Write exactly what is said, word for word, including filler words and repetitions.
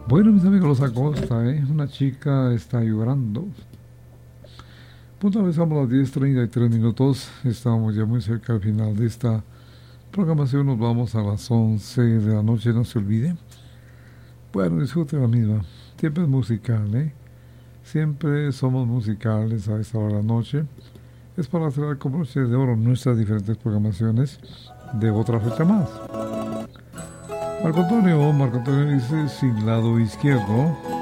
Bueno, mis amigos, los Acosta, ¿eh? Una chica está llorando. Puntualizamos las diez treinta y tres minutos. Estamos ya muy cerca al final de esta programación. Nos vamos a las once de la noche, no se olvide. Bueno, disfrute la misma. Siempre es musical, ¿eh? Siempre somos musicales a esta hora de la noche. Es para cerrar con broche de oro nuestras diferentes programaciones de otra fecha más. Marco Antonio, Marco Antonio dice sin lado izquierdo.